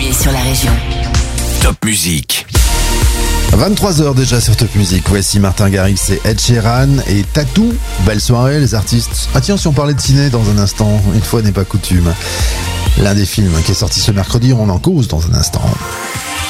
premiers sur la région. Top Musique. 23h déjà sur Top Music. Voici Martin Garrix et Ed Sheeran et Tattoo. Belle soirée les artistes. Ah tiens, si on parlait de ciné dans un instant, une fois n'est pas coutume. L'un des films qui est sorti ce mercredi, on en cause dans un instant.